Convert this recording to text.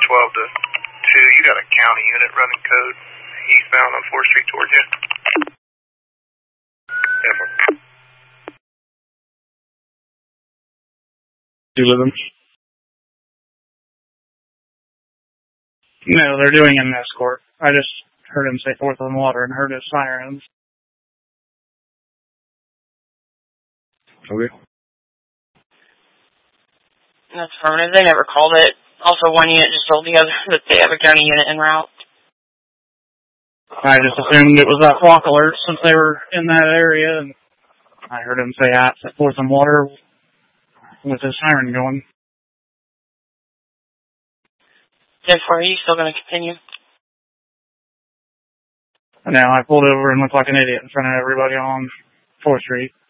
to 2. You got a county unit running code eastbound on 4th Street towards you. Yes, sir. Do you live in? No, they're doing an escort. I just heard him say 4th on Water and heard his sirens. Okay. That's affirmative. They never called it. Also, one unit just told the other that they have a county unit en route. I just assumed it was that flock alert since they were in that area, and I heard him say at 4th on Water with his siren going. Therefore, are you still going to continue? No, I pulled over and looked like an idiot in front of everybody on 4th Street.